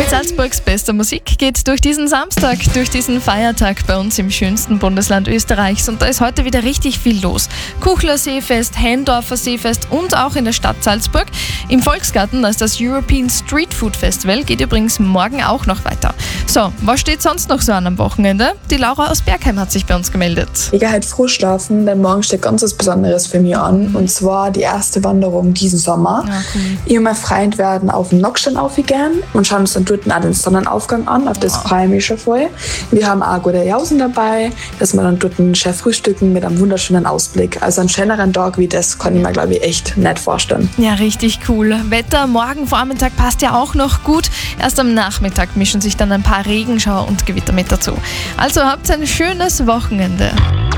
Mit Salzburgs bester Musik geht durch diesen Samstag, durch diesen Feiertag bei uns im schönsten Bundesland Österreichs. Und da ist heute wieder richtig viel los. Kuchler Seefest, Hendorfer Seefest und auch in der Stadt Salzburg. Im Volksgarten, da ist das European Street Food Festival, geht übrigens morgen auch noch weiter. So, was steht sonst noch so an am Wochenende? Die Laura aus Bergheim hat sich bei uns gemeldet. Ich gehe halt froh schlafen, denn morgen steht ganz was Besonderes für mich an. Und zwar die erste Wanderung diesen Sommer. Ja, cool. Ich und mein Freund werden auf den Nockstein aufgehen und schauen uns dann dort auch den Sonnenaufgang an. Auf das freue ich mich schon voll. Wir haben auch gute Jausen dabei, dass wir dann dort ein schön frühstücken mit einem wunderschönen Ausblick. Also einen schöneren Tag wie das kann ich mir, glaube ich, echt nicht vorstellen. Ja, richtig cool. Wetter morgen Vormittag passt ja auch noch gut. Erst am Nachmittag mischen sich dann ein paar Regenschauer und Gewitter mit dazu. Also habt ein schönes Wochenende.